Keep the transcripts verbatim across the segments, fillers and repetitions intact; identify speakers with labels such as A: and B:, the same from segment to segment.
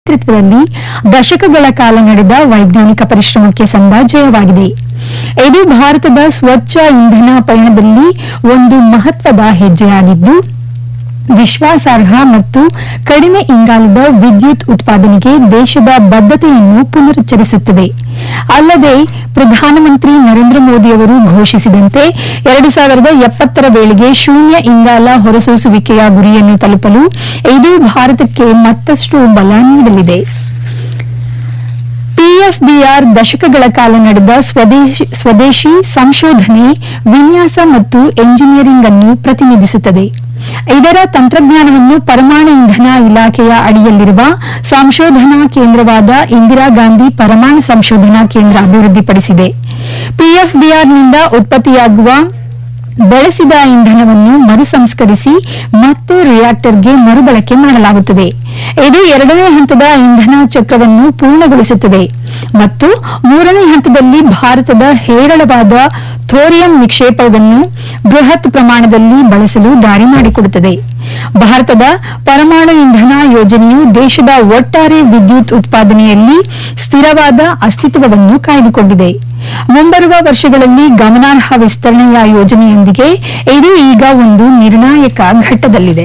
A: ನೇತೃತ್ವದಲ್ಲಿ ದಶಕಗಳ ಕಾಲ ನಡೆದ ವೈಜ್ಞಾನಿಕ ಪರಿಶ್ರಮಕ್ಕೆ ಸಂದ ಜಯವಾಗಿದೆ. ಇದು ಭಾರತದ ಸ್ವಚ್ಛ ಇಂಧನ ಪಯಣದಲ್ಲಿ ಒಂದು ಮಹತ್ವದ ಹೆಜ್ಜೆಯಾಗಿದ್ದು, ವಿಶ್ವಾಸಾರ್ಹ ಮತ್ತು ಕಡಿಮೆ ಇಂಗಾಲದ ವಿದ್ಯುತ್ ಉತ್ಪಾದನೆಗೆ ದೇಶದ ಬದ್ಧತೆಯನ್ನು ಪುನರುಚ್ಚರಿಸುತ್ತದೆ. ಅಲ್ಲದೆ ಪ್ರಧಾನಮಂತ್ರಿ ನರೇಂದ್ರ ಮೋದಿ ಅವರು ಘೋಷಿಸಿದಂತೆ ಎರಡು ಸಾವಿರದ ಎಪ್ಪತ್ತರ ವೇಳೆಗೆ ಶೂನ್ಯ ಇಂಗಾಲ ಹೊರಸೂಸುವಿಕೆಯ ಗುರಿಯನ್ನು ತಲುಪಲು ಇದು ಭಾರತಕ್ಕೆ ಮತ್ತಷ್ಟು ಬಲ ನೀಡಲಿದೆ. ಪಿಎಫ್ಬಿಆರ್ ದಶಕಗಳ ಕಾಲ ನಡೆದ ಸ್ವದೇಶಿ ಸಂಶೋಧನೆ, ವಿನ್ಯಾಸ ಮತ್ತು ಎಂಜಿನಿಯರಿಂಗ್ ಅನ್ನು ಪ್ರತಿನಿಧಿಸುತ್ತದೆ. ಇದರ ತಂತ್ರಜ್ಞಾನವನ್ನು ಪರಮಾಣು ಇಂಧನ ಇಲಾಖೆಯ ಅಡಿಯಲ್ಲಿರುವ ಸಂಶೋಧನಾ ಕೇಂದ್ರವಾದ ಇಂದಿರಾ ಗಾಂಧಿ ಪರಮಾಣು ಸಂಶೋಧನಾ ಕೇಂದ್ರ ಅಭಿವೃದ್ಧಿಪಡಿಸಿದೆ. ಪಿಎಫ್ಬಿಆರ್ನಿಂದ ಉತ್ಪತ್ತಿಯಾಗುವ ಬಳಸಿದ ಇಂಧನವನ್ನು ಮರುಸಂಸ್ಕರಿಸಿ ಮತ್ತೆ ರಿಯಾಕ್ಟರ್ಗೆ ಮರುಬಳಕೆ ಮಾಡಲಾಗುತ್ತದೆ. ಇದು ಎರಡನೇ ಹಂತದ ಇಂಧನ ಚಕ್ರವನ್ನು ಪೂರ್ಣಗೊಳಿಸುತ್ತದೆ ಮತ್ತು ಮೂರನೇ ಹಂತದಲ್ಲಿ ಭಾರತದ ಹೇರಳವಾದ ಥೋರಿಯಂ ನಿಕ್ಷೇಪವನ್ನು ಬೃಹತ್ ಪ್ರಮಾಣದಲ್ಲಿ ಬಳಸಲು ದಾರಿ ಮಾಡಿಕೊಡುತ್ತದೆ. ಭಾರತದ ಪರಮಾಣು ಇಂಧನ ಯೋಜನೆಯು ದೇಶದ ಒಟ್ಟಾರೆ ವಿದ್ಯುತ್ ಉತ್ಪಾದನೆಯಲ್ಲಿ ಸ್ಥಿರವಾದ ಅಸ್ತಿತ್ವವನ್ನು ಕಾಯ್ದುಕೊಂಡಿದೆ. ಮುಂಬರುವ ವರ್ಷಗಳಲ್ಲಿ ಗಮನಾರ್ಹ ವಿಸ್ತರಣೆಯ ಯೋಜನೆಯೊಂದಿಗೆ ಇದು ಈಗ ಒಂದು ನಿರ್ಣಾಯಕ ಘಟ್ಟದಲ್ಲಿದೆ.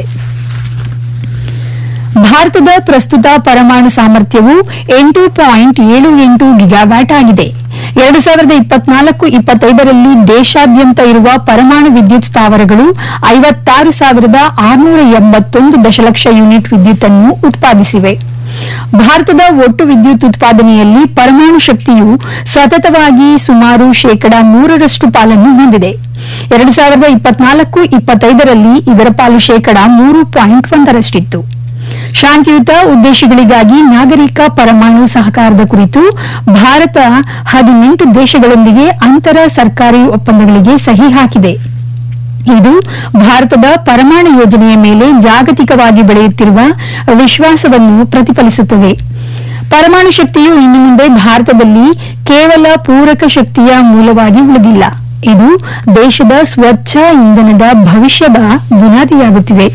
A: ಭಾರತದ ಪ್ರಸ್ತುತ ಪರಮಾಣು ಸಾಮರ್ಥ್ಯವು ಎಂಟು ಪಾಯಿಂಟ್ ಏಳು ಎಂಟು ಗಿಗಾವ್ಯಾಟ್ ಆಗಿದೆ. ಎರಡು ಸಾವಿರದ ಇಪ್ಪತ್ನಾಲ್ಕು ಇಪ್ಪತ್ತೈದರಲ್ಲಿ ದೇಶಾದ್ಯಂತ ಇರುವ ಪರಮಾಣು ವಿದ್ಯುತ್ ಸ್ಥಾವರಗಳು ಐವತ್ತಾರು ಸಾವಿರದ ಆರುನೂರ ಎಂಬತ್ತೊಂದು ದಶಲಕ್ಷ ಯೂನಿಟ್ ವಿದ್ಯುತ್ ಅನ್ನು ಉತ್ಪಾದಿಸಿವೆ. ಭಾರತದ ಒಟ್ಟು ವಿದ್ಯುತ್ ಉತ್ಪಾದನೆಯಲ್ಲಿ ಪರಮಾಣು ಶಕ್ತಿಯು ಸತತವಾಗಿ ಸುಮಾರು ಶೇಕಡಾ ಮೂರರಷ್ಟು ಪಾಲನ್ನು ಹೊಂದಿದೆ. ಎರಡು ಸಾವಿರದ ಇಪ್ಪತ್ನಾಲ್ಕು ಇಪ್ಪತ್ತೈದರಲ್ಲಿ ಇದರ ಪಾಲು ಶೇಕಡಾ ಮೂರು ಪಾಯಿಂಟ್ ಒಂದರಷ್ಟಿತ್ತು. ಶಾಂತಿಯುತ ಉದ್ದೇಶಗಳಿಗಾಗಿ ನಾಗರಿಕ ಪರಮಾಣು ಸಹಕಾರದ ಕುರಿತು ಭಾರತ ಹದಿನೆಂಟು ದೇಶಗಳೊಂದಿಗೆ ಅಂತರ ಸರ್ಕಾರಿ ಒಪ್ಪಂದಗಳಿಗೆ ಸಹಿ ಹಾಕಿದೆ. ಇದು ಭಾರತದ ಪರಮಾಣು ಯೋಜನೆಯ ಮೇಲೆ ಜಾಗತಿಕವಾಗಿ ಬೆಳೆಯುತ್ತಿರುವ ವಿಶ್ವಾಸವನ್ನು ಪ್ರತಿಫಲಿಸುತ್ತದೆ. ಪರಮಾಣು ಶಕ್ತಿಯು ಇನ್ನು ಮುಂದೆ ಭಾರತದಲ್ಲಿ ಕೇವಲ ಪೂರಕ ಶಕ್ತಿಯ ಮೂಲವಾಗಿ ಉಳಿದಿಲ್ಲ, ಇದು ದೇಶದ ಸ್ವಚ್ಛ ಇಂಧನದ ಭವಿಷ್ಯದ ಬುನಾದಿಯಾಗುತ್ತಿದೆ.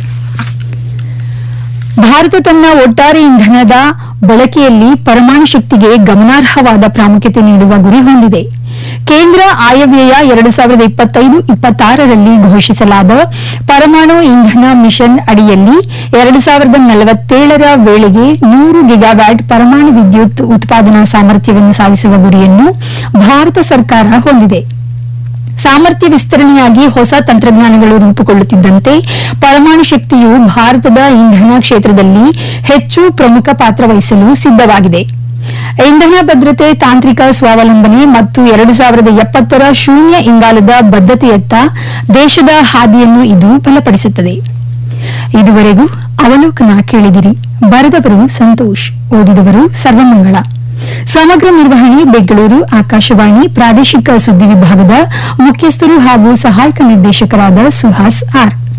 A: ಭಾರತ ತನ್ನ ಒಟ್ಟಾರೆ ಇಂಧನದ ಬಳಕೆಯಲ್ಲಿ ಪರಮಾಣು ಶಕ್ತಿಗೆ ಗಮನಾರ್ಹವಾದ ಪ್ರಾಮುಖ್ಯತೆ ನೀಡುವ ಗುರಿ ಹೊಂದಿದೆ. ಕೇಂದ್ರ ಆಯವ್ಯಯ ಎರಡು ಸಾವಿರದ ಇಪ್ಪತ್ತೈದು ಇಪ್ಪತ್ತಾರರಲ್ಲಿ ಘೋಷಿಸಲಾದ ಪರಮಾಣು ಇಂಧನ ಮಿಷನ್ ಅಡಿಯಲ್ಲಿ ಎರಡು ಸಾವಿರದ ನಲವತ್ತೇಳರ ವೇಳೆಗೆ ನೂರು ಗಿಗಾವ್ಯಾಟ್ ಪರಮಾಣು ವಿದ್ಯುತ್ ಉತ್ಪಾದನಾ ಸಾಮರ್ಥ್ಯವನ್ನು ಸಾಧಿಸುವ ಗುರಿಯನ್ನು ಭಾರತ ಸರ್ಕಾರ ಹೊಂದಿದೆ. ಸಾಮರ್ಥ್ಯ ವಿಸ್ತರಣೆಯಾಗಿ ಹೊಸ ತಂತ್ರಜ್ಞಾನಗಳು ರೂಪುಗೊಳ್ಳುತ್ತಿದ್ದಂತೆ ಪರಮಾಣು ಶಕ್ತಿಯು ಭಾರತದ ಇಂಧನ ಕ್ಷೇತ್ರದಲ್ಲಿ ಹೆಚ್ಚು ಪ್ರಮುಖ ಪಾತ್ರ ವಹಿಸಲು ಸಿದ್ದವಾಗಿದೆ. ಇಂಧನ ಭದ್ರತೆ, ತಾಂತ್ರಿಕ ಸ್ವಾವಲಂಬನೆ ಮತ್ತು ಎರಡು ಸಾವಿರದ ಎಪ್ಪತ್ತರ ಶೂನ್ಯ ಇಂಗಾಲದ ಬದ್ಧತೆಯತ್ತ ದೇಶದ ಹಾದಿಯನ್ನು ಇದು ಬಲಪಡಿಸುತ್ತದೆ. ಇದುವರೆಗೂ ಅವಲೋಕನ ಕೇಳಿದಿರಿ. ಬರೆದವರು ಸಂತೋಷ್, ಓದಿದವರು ಸರ್ವಮಂಗಳ. ಸಮಗ್ರ ನಿರ್ವಹಣೆ ಬೆಂಗಳೂರು ಆಕಾಶವಾಣಿ ಪ್ರಾದೇಶಿಕ ಸುದ್ದಿ ವಿಭಾಗದ ಮುಖ್ಯಸ್ಥರು ಹಾಗೂ ಸಹಾಯಕ ನಿರ್ದೇಶಕರಾದ ಸುಹಾಸ್ ಆರ್.